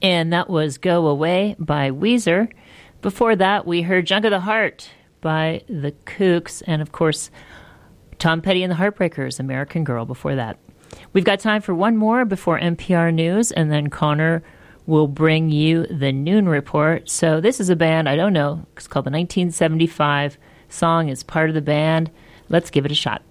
And that was Go Away by Weezer. Before that, we heard Junk of the Heart by the Kooks. And, of course, Tom Petty and the Heartbreakers, American Girl before that. We've got time for one more before NPR News, and then Connor will bring you the Noon Report. So this is a band, I don't know, it's called the 1975 song. It's part of the band. Let's give it a shot.